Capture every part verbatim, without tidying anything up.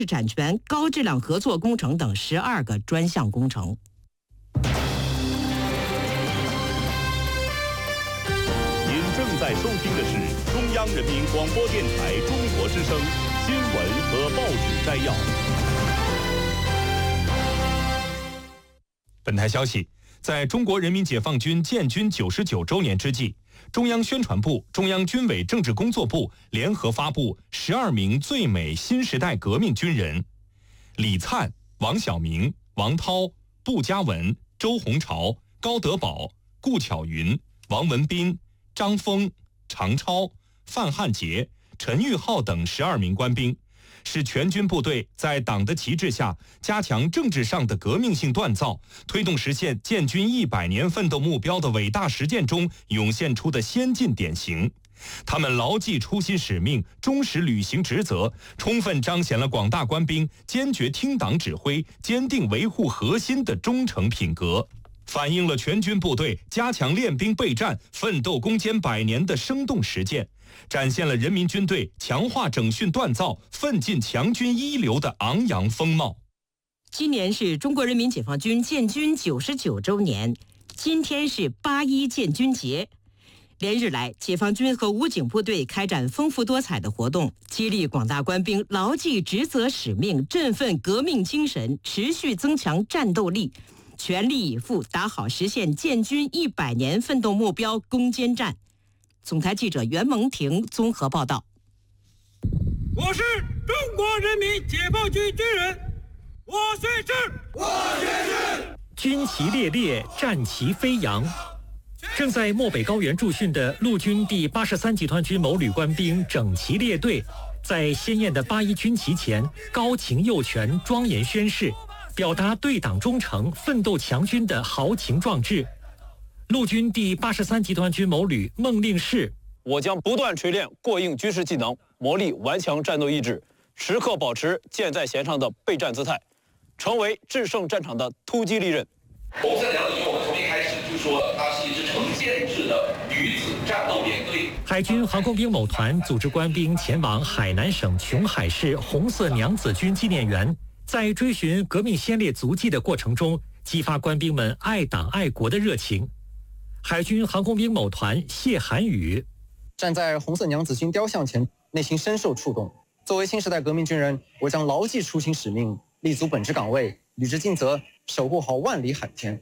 产权、高质量合作工程等十二个专项工程。 您正在收听的是中央人民广播电台中国之声新闻和报纸摘要。 本台消息，在中国人民解放军建军九十九周年之际，中央宣传部、中央军委政治工作部联合发布十二名最美新时代革命军人：李灿、王晓明、王涛、步佳文、周鸿潮、高德宝、顾巧云、王文斌、张峰、常超、范汉杰、陈玉浩等十二名官兵，使全军部队在党的旗帜下加强政治上的革命性锻造，推动实现建军一百年奋斗目标的伟大实践中涌现出的先进典型。他们牢记初心使命，忠实履行职责，充分彰显了广大官兵坚决听党指挥、坚定维护核心的忠诚品格，反映了全军部队加强练兵备战、奋斗攻坚百年的生动实践，展现了人民军队强化整训锻造、奋进强军一流的昂扬风貌。 今年是中国人民解放军建军九十九周年，今天是八一建军节。连日来，解放军和武警部队开展丰富多彩的活动，激励广大官兵牢记职责使命，振奋革命精神，持续增强战斗力，全力以赴打好实现建军一百年奋斗目标攻坚战。总台记者袁蒙婷综合报道。 我是中国人民解放军军人，我宣誓，我宣誓。 军旗猎猎，战旗飞扬。正在漠北高原驻训的陆军第八十三集团军某旅官兵整齐列队，在鲜艳的八一军旗前高擎右拳，庄严宣誓，表达对党忠诚、奋斗强军的豪情壮志。陆军第八十三集团军某旅孟令士： 我将不断锤炼过硬军事技能，磨砺顽强战斗意志，时刻保持箭在弦上的备战姿态，成为制胜战场的突击利刃。 红色条以我们从一开始就说了，它是一支成建制的女子战斗连队。 海军航空兵某团组织官兵前往海南省琼海市红色娘子军纪念园，在追寻革命先烈足迹的过程中，激发官兵们爱党爱国的热情。海军航空兵某团谢寒宇： 站在红色娘子军雕像前，内心深受触动。作为新时代革命军人，我将牢记初心使命，立足本职岗位，履职尽责，守护好万里海天。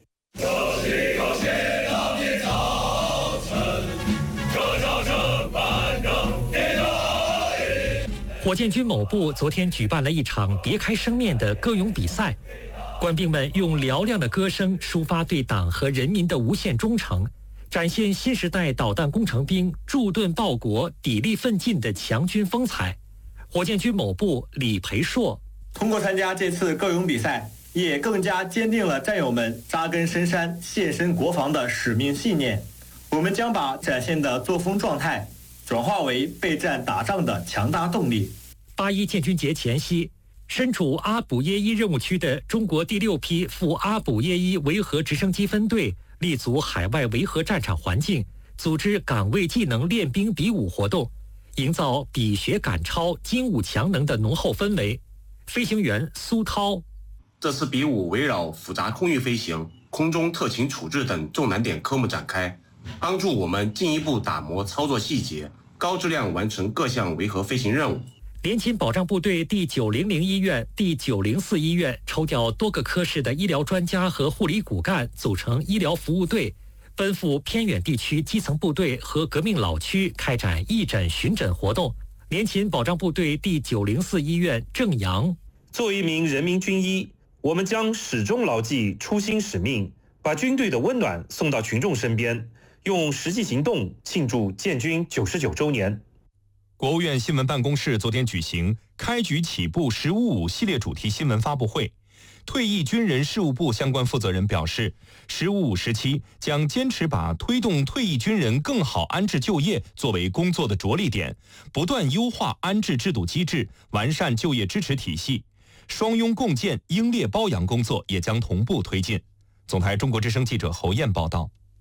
火箭军某部昨天举办了一场别开生面的歌咏比赛，官兵们用嘹亮的歌声抒发对党和人民的无限忠诚，展现新时代导弹工程兵驻盾报国、砥砺奋进的强军风采。火箭军某部李培硕： 通过参加这次歌咏比赛，也更加坚定了战友们扎根深山、献身国防的使命信念。我们将把展现的作风状态转化为备战打仗的强大动力。 八一建军节前夕，身处阿卜耶伊任务区的中国第六批赴阿卜耶伊维和直升机分队立足海外维和战场环境，组织岗位技能练兵比武活动，营造比学赶超、精武强能的浓厚氛围。飞行员苏涛： 这次比武围绕复杂空域飞行、空中特勤处置等重难点科目展开，帮助我们进一步打磨操作细节，高质量完成各项维和飞行任务。 联勤保障部队第九零零医院、第九零四医院抽调多个科室的医疗专家和护理骨干，组成医疗服务队，奔赴偏远地区基层部队和革命老区开展义诊巡诊活动。联勤保障部队第九零四医院郑阳： 作为一名人民军医，我们将始终牢记初心使命，把军队的温暖送到群众身边，用实际行动庆祝建军九十九周年。 国务院新闻办公室昨天举行开局起步十五五系列主题新闻发布会，退役军人事务部相关负责人表示，十五五时期将坚持把推动退役军人更好安置就业作为工作的着力点，不断优化安置制度机制，完善就业支持体系，双拥共建、英烈褒扬工作也将同步推进。总台中国之声记者侯燕报道。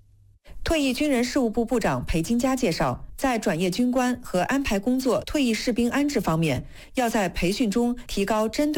退役军人事务部部长裴金佳介绍，在转业军官和安排工作、退役士兵安置方面，要在培训中提高针对